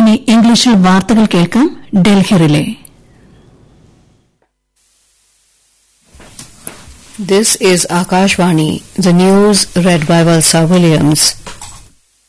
ഇനി ഇംഗ്ലീഷിൽ വാർത്തകൾ കേൾക്കാം. Delhi relay. This is Akashvani, the news read by Valsa Williams.